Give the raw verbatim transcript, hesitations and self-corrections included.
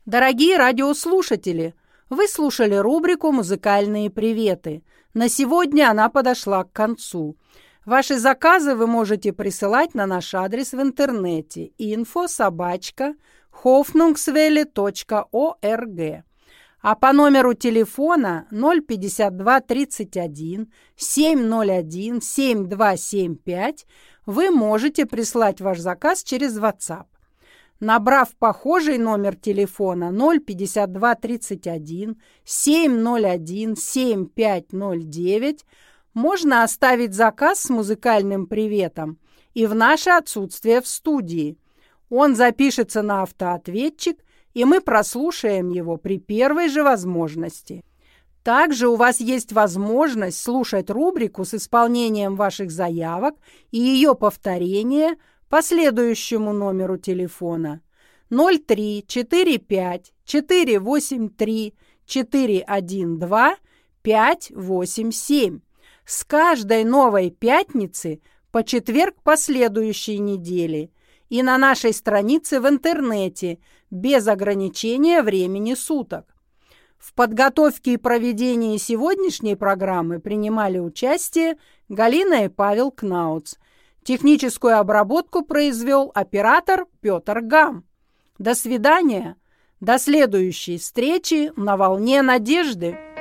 Дорогие радиослушатели, вы слушали рубрику «Музыкальные приветы». На сегодня она подошла к концу. Ваши заказы вы можете присылать на наш адрес в интернете инфо собака хофнунгсвелле точка орг. А по номеру телефона ноль пятьдесят два тридцать один семь ноль один семь два семь пять вы можете прислать ваш заказ через WhatsApp. Набрав похожий номер телефона ноль пятьдесят два тридцать один семь ноль один семь пять ноль девять, можно оставить заказ с музыкальным приветом и в наше отсутствие в студии. Он запишется на автоответчик, и мы прослушаем его при первой же возможности. Также у вас есть возможность слушать рубрику с исполнением ваших заявок и ее повторение по следующему номеру телефона ноль три четыре пять четыре восемь три четыре один два пять восемь семь. С каждой новой пятницы по четверг последующей недели и на нашей странице в интернете без ограничения времени суток. В подготовке и проведении сегодняшней программы принимали участие Галина и Павел Кнауц. Техническую обработку произвел оператор Петр Гам. До свидания. До следующей встречи на волне надежды.